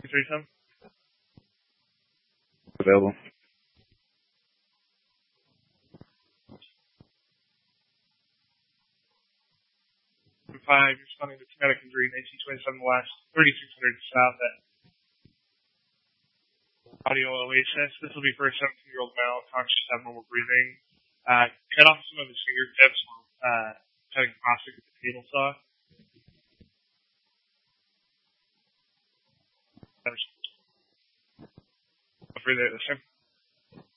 threesome? Available. 5, responding to traumatic injury, 1927 West, 3600 South at Audio Oasis. This will be for a 17-year-old male, conscious, abnormal breathing. Cut off some of his fingertips, cutting plastic with the table saw. For the